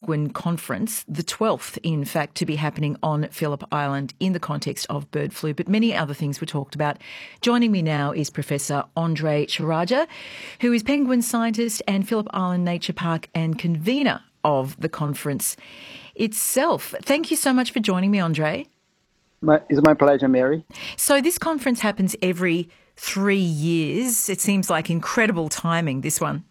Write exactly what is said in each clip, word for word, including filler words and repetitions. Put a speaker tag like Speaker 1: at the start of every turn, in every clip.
Speaker 1: Penguin Conference, the twelfth, in fact, to be happening on Phillip Island in the context of bird flu, but many other things were talked about. Joining me now is Professor Andre Charaja, who is penguin scientist and Phillip Island Nature Park and convener of the conference itself. Thank you so much for joining me, Andre.
Speaker 2: My, it's my pleasure, Mary.
Speaker 1: So this conference happens every three years. It seems like incredible timing, this one.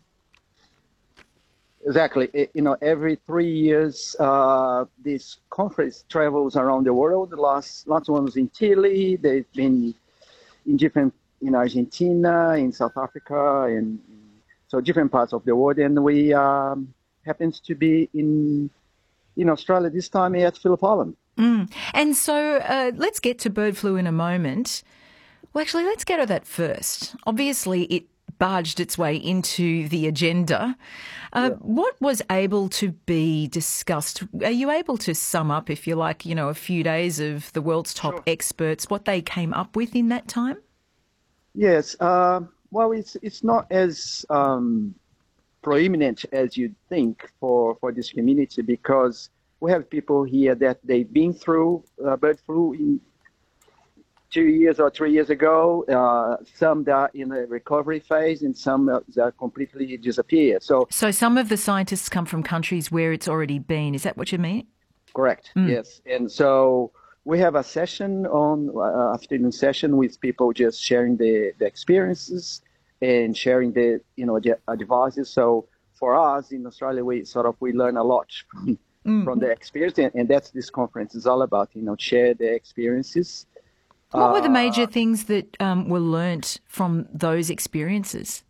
Speaker 2: Exactly. It, you know, every three years, uh, this conference travels around the world. The last, last one was in Chile. They've been in different, in Argentina, in South Africa, and so different parts of the world. And we um, happens to be in in Australia this time at Phillip Island.
Speaker 1: Mm. And so uh, let's get to bird flu in a moment. Well, actually, let's get to that first. Obviously, it barged its way into the agenda. Uh,
Speaker 2: Yeah.
Speaker 1: What was able to be discussed? Are you able to sum up, if you like, you know, a few days of the world's top
Speaker 2: Sure.
Speaker 1: experts, what they came up with in that time?
Speaker 2: Yes. Uh, well, it's it's not as um, prominent as you'd think for, for this community, because we have people here that they've been through uh, bird flu in two years or three years ago. Uh, some that are in a recovery phase, and some that completely disappear. So,
Speaker 1: So some of the scientists come from countries where it's already been. Is that what you mean?
Speaker 2: correct.
Speaker 1: Mm.
Speaker 2: Yes. And so we have a session on uh, afternoon session with people just sharing the, the experiences and sharing the you know the advices. So for us in Australia, we sort of we learn a lot from,
Speaker 1: Mm.
Speaker 2: from the experience, and, and that's this conference is all about. You know, share the experiences.
Speaker 1: What were the
Speaker 2: Uh,
Speaker 1: major things that um, were learnt from those experiences?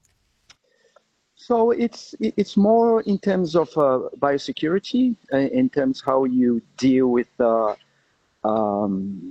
Speaker 2: So it's it's more in terms of uh, biosecurity, uh, in terms how you deal with uh, um,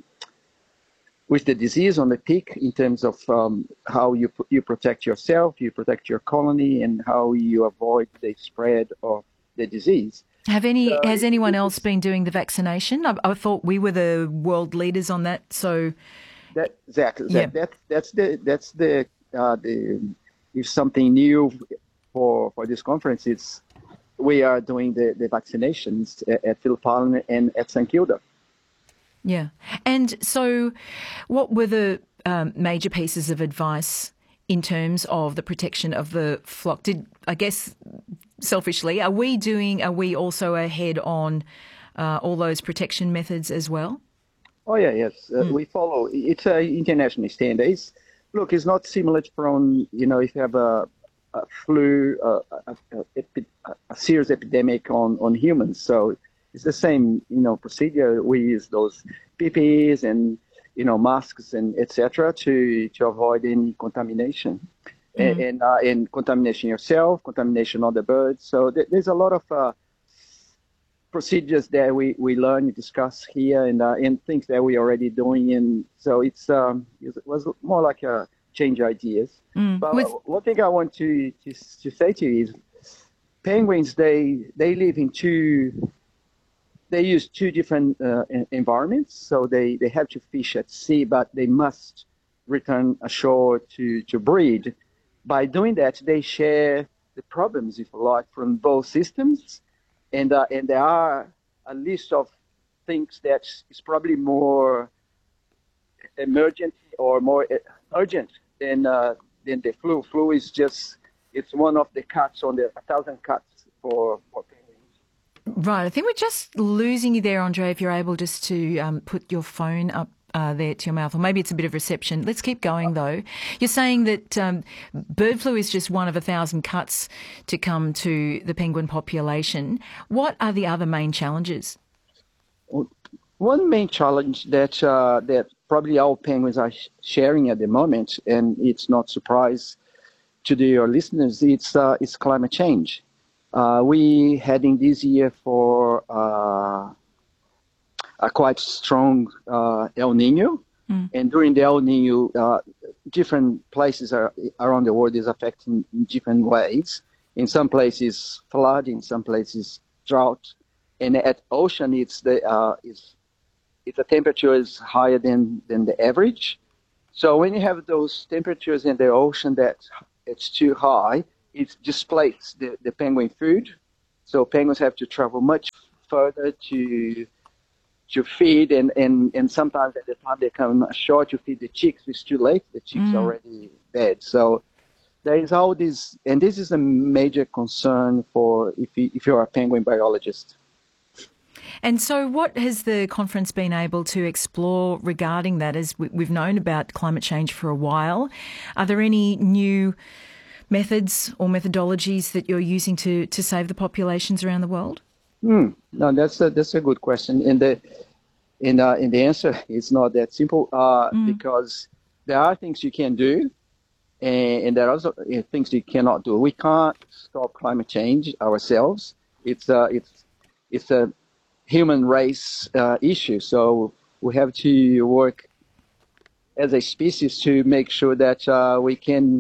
Speaker 2: with the disease on the peak, in terms of um, how you you protect yourself, you protect your colony, and how you avoid the spread of the disease.
Speaker 1: Have any
Speaker 2: So
Speaker 1: has
Speaker 2: it-
Speaker 1: anyone
Speaker 2: it-
Speaker 1: else been doing the vaccination? I, I thought we were the world leaders on that. So
Speaker 2: That exactly
Speaker 1: Yeah.
Speaker 2: that, that that's the that's the uh, the if something new for for this conference, it's we are doing the, the vaccinations at, at Phillip Island and at St Kilda.
Speaker 1: yeah, and so what were the um, major pieces of advice in terms of the protection of the flock? Did I guess selfishly are we doing? Are we also ahead on uh, all those protection methods as well?
Speaker 2: Oh yeah, yes, uh, we follow. It's a international standards. Look, it's not similar from you know if you have a, a flu, uh, a, a, epi- a serious epidemic on, on humans. So it's the same you know procedure. We use those P P Es and you know masks and et cetera to to avoid any contamination, and and, uh, and contamination yourself, contamination of the birds. So th- there's a lot of uh, procedures that we, we learn and discuss here, and uh, and things that we're already doing. And so it's um, it was more like a change ideas.
Speaker 1: Mm.
Speaker 2: But
Speaker 1: With-
Speaker 2: one thing I want to, to to say to you is penguins, they they live in two they use two different uh, en- environments. So they, they have to fish at sea, but they must return ashore to, to breed. By doing that, they share the problems, if you like, from both systems. And, uh, and there are a list of things that is probably more emergent or more urgent than, uh, than the flu. Flu is just, it's one of the cuts on the a thousand cuts for, for penguins.
Speaker 1: Right. I think we're just losing you there, Andre, if you're able just to um, put your phone up uh, there to your mouth, or maybe it's a bit of reception. Let's keep going, though. You're saying that um, bird flu is just one of a thousand cuts to come to the penguin population. What are the other main challenges?
Speaker 2: One main challenge that uh, that probably all penguins are sh- sharing at the moment, and it's not surprise to the, your listeners, it's uh, it's climate change. Uh, we heading this year for uh, a quite strong uh, El Nino,
Speaker 1: Mm.
Speaker 2: and during the El Nino, uh, different places are, around the world is affecting in different ways. In some places, flood. In some places, drought. And at ocean, it's the uh, it's if the temperature is higher than, than the average. So when you have those temperatures in the ocean that it's too high, it displaces the, the penguin food. So penguins have to travel much further to to feed, and, and, and sometimes at the time they come ashore to feed the chicks, it's too late. The chicks
Speaker 1: Mm.
Speaker 2: are already dead. So there is all this, and this is a major concern for if you, if you're a penguin biologist.
Speaker 1: And so what has the conference been able to explore regarding that? As we- we've known about climate change for a while, are there any new methods or methodologies that you're using to, to save the populations around the world?
Speaker 2: Hmm. No, that's a, that's a good question. And the, and, uh, and the answer is not that simple uh,
Speaker 1: Mm.
Speaker 2: because there are things you can do, and, and there are also uh, things you cannot do. We can't stop climate change ourselves. It's a, it's, it's a human race uh, issue. So we have to work as a species to make sure that uh, we can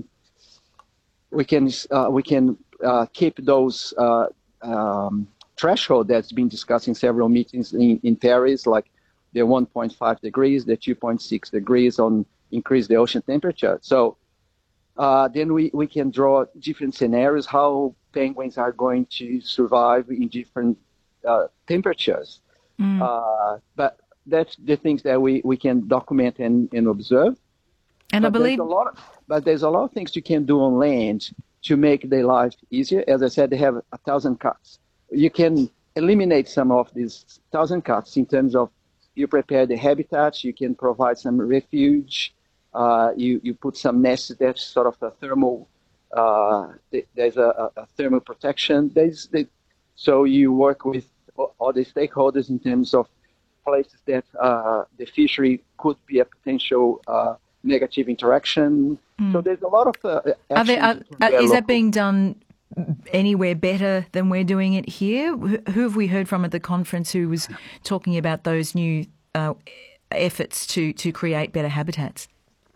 Speaker 2: we can uh, we can uh, keep those uh, um, threshold that's been discussed in several meetings in, in Paris, like the one point five degrees, the two point six degrees on increase the ocean temperature. So uh, then we, we can draw different scenarios how penguins are going to survive in different uh, temperatures.
Speaker 1: Mm.
Speaker 2: Uh, but that's the things that we, we can document and, and observe.
Speaker 1: And
Speaker 2: but
Speaker 1: I believe...
Speaker 2: There's a lot of, but there's a lot of things you can do on land to make their life easier. As I said, they have a thousand cuts. You can eliminate some of these thousand cuts in terms of you prepare the habitats, you can provide some refuge, uh, you, you put some nests that's sort of a thermal, uh, there's a, a thermal protection. There's the, so you work with all the stakeholders in terms of places that uh, the fishery could be a potential uh, negative interaction. Mm. So there's a lot of uh,
Speaker 1: are there, are, are, Is local. that being done anywhere better than we're doing it here? Who have we heard from at the conference who was talking about those new uh, efforts to, to create better habitats?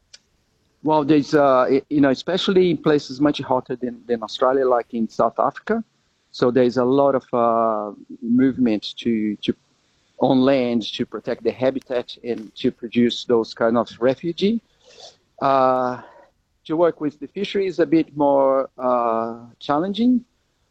Speaker 2: Well, there's, uh, you know, especially in places much hotter than, than Australia, like in South Africa. So there's a lot of uh, movement to, to on land to protect the habitat and to produce those kind of refugee. Uh, to work with the fishery is a bit more uh, challenging,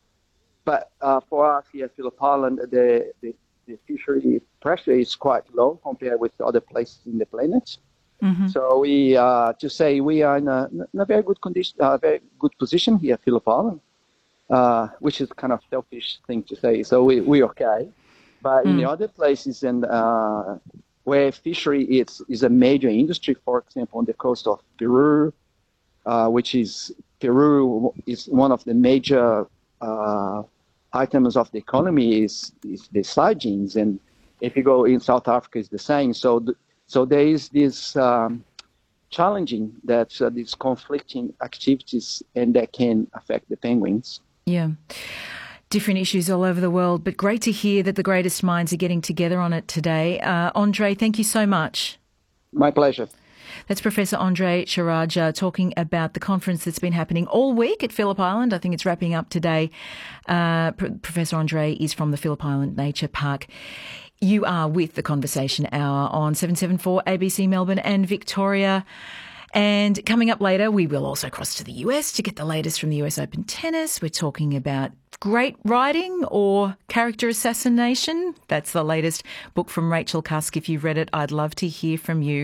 Speaker 2: but uh, for us here at Phillip Island, the, the, the fishery pressure is quite low compared with other places in the planet. Mm-hmm. So we, uh, to say we are in a, in a very good condition, uh, very good position here at Phillip Island, uh, which is kind of selfish thing to say. So we we okay, but mm. in the other places and uh, where fishery is is a major industry, for example, on the coast of Peru, uh, which is Peru is one of the major uh, items of the economy is is the sardines, and if you go in South Africa, it's the same. So. The, So there is this um, challenging that uh, these conflicting activities and that can affect the penguins.
Speaker 1: Yeah. Different issues all over the world, but great to hear that the greatest minds are getting together on it today. Uh, Andre, thank you so much.
Speaker 2: My pleasure.
Speaker 1: That's Professor Andre Charaja talking about the conference that's been happening all week at Phillip Island. I think it's wrapping up today. Uh, P- Professor Andre is from the Phillip Island Nature Park. You are with the Conversation Hour on seven seventy-four A B C Melbourne and Victoria. And coming up later, we will also cross to the U S to get the latest from the U S Open Tennis. We're talking about great writing or character assassination. That's the latest book from Rachel Cusk. If you've read it, I'd love to hear from you.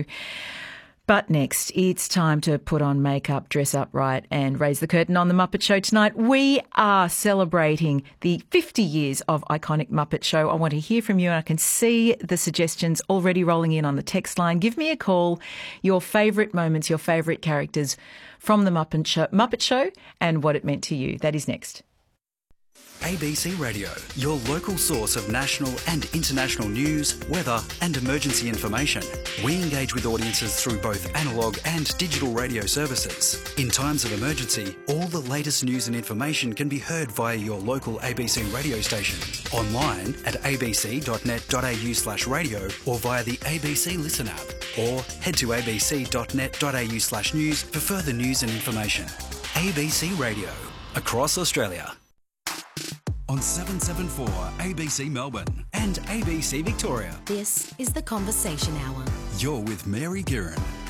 Speaker 1: But next, it's time to put on makeup, dress up right and raise the curtain on The Muppet Show tonight. We are celebrating the fifty years of iconic Muppet Show. I want to hear from you, and I can see the suggestions already rolling in on the text line. Give me a call, your favourite moments, your favourite characters from The Muppet Show, Muppet Show and what it meant to you. That is next.
Speaker 3: A B C Radio, your local source of national and international news, weather and emergency information. We engage with audiences through both analogue and digital radio services. In times of emergency, all the latest news and information can be heard via your local A B C radio station, online at abc.net.au slash radio or via the A B C Listen app, or head to abc.net.au slash news for further news and information. A B C Radio, across Australia. On seven seventy-four A B C Melbourne and A B C Victoria.
Speaker 4: This is the Conversation Hour.
Speaker 3: You're with Mary Giron.